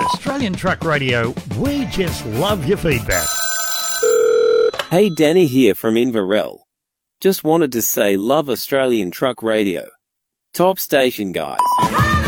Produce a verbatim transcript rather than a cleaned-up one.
Australian Truck Radio, we just love your feedback. Hey, Danny here from Inverell. Just wanted to say love Australian Truck Radio. Top station, guys.